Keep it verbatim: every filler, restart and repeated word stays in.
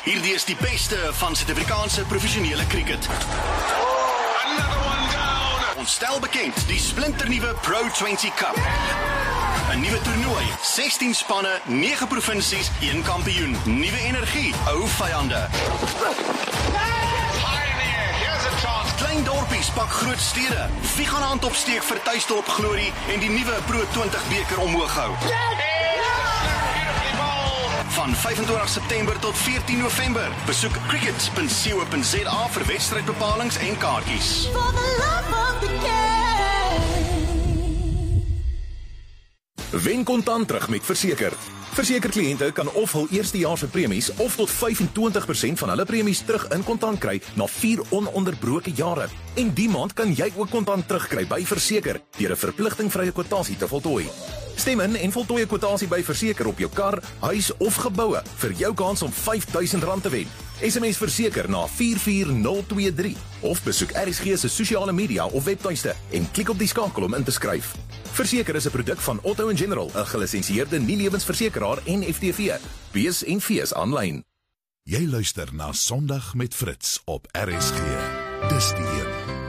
Hierdie is die beste van Suid-Afrikaanse professionele cricket. Ons stel bekend die splinternuwe Pro twintig Cup. 'n Nuwe toernooi, sestien spanne, nege provinsies, een kampioen. Nuwe energie, ou vyande. Klein dorpies pak groot stede. Wie gaan hand opsteek vir tuisdorp glorie en die nuwe Pro twintig beker omhoog hou? Van vyfentwintig September tot veertien November. Besoek cricket punt co punt za vir wedstrydbepalings en kaartjies. Wen kontant terug met Verseker. Verseker kliënte kan of hul eerstejaarse premies of tot vyfentwintig persent van hulle premies terug in kontant kry na vier ononderbroke jare. En die maand kan jy ook kontant terugkry by Verseker deur 'n verpligtingvrye kwotasie te voltooi. Stem in en voltooi 'n kwotasie by Verseker op jou kar, huis of geboue vir jou kans om vyf duisend rand te wen. S M S Verseker na vier vier nul twee drie of besoek R S G se sosiale media of webtuiste en klik op die skakel om in te skryf. Verseker is 'n produk van Otto en General, 'n gelisensieerde nie-lewensversekeraar en F T V. Wees en fees aanlyn. Jy luister na Sondag met Fritz op R S G. Dis die een.